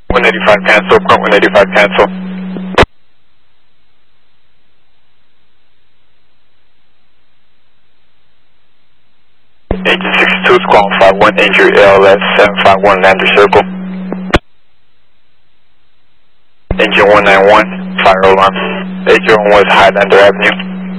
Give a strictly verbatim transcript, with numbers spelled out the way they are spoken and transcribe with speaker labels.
Speaker 1: one eighty-five cancel, current one eighty-five cancel. Engine sixty-two, squawk five one, injury L S seven five one, lander circle. Engine one ninety-one, fire alarm. eight zero one is Highlander Avenue.